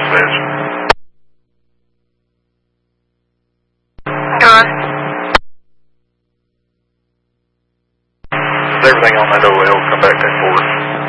dispatch. John. Everything on that OL come back 10-4.